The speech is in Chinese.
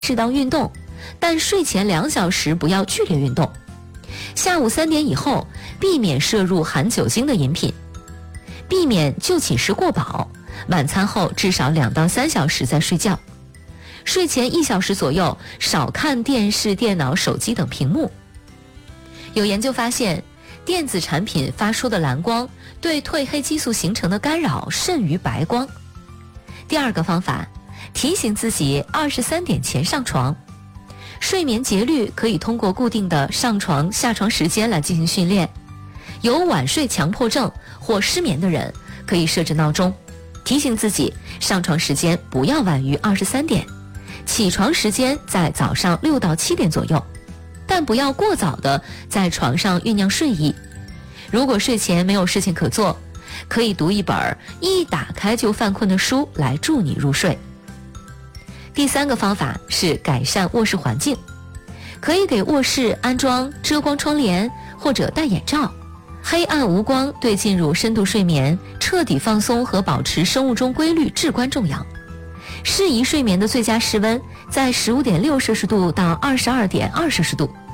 适当运动，但睡前2小时不要剧烈运动。下午3点以后，避免摄入含酒精的饮品，避免就寝时过饱，晚餐后至少2到3小时再睡觉。睡前1小时左右，少看电视、电脑、手机等屏幕。有研究发现，电子产品发出的蓝光对褪黑激素形成的干扰甚于白光。第2个方法，提醒自己23点前上床。睡眠节律可以通过固定的上床下床时间来进行训练。有晚睡强迫症或失眠的人，可以设置闹钟，提醒自己上床时间不要晚于23点，起床时间在早上6到7点左右，但不要过早的在床上酝酿睡意。如果睡前没有事情可做，可以读一本一打开就犯困的书来助你入睡。第3个方法是改善卧室环境，可以给卧室安装遮光窗帘或者戴眼罩。黑暗无光对进入深度睡眠、彻底放松和保持生物钟规律至关重要。适宜睡眠的最佳室温在15.6摄氏度到22.2摄氏度。